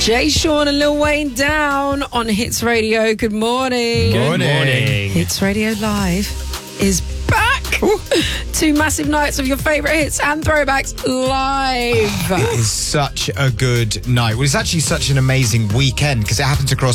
Jay Sean and Lil Wayne down on Hits Radio. Good morning. Good morning. Hits Radio Live is back. Two massive nights of your favourite hits and throwbacks live. It is such a good night. Well, it's actually such an amazing weekend because it happens across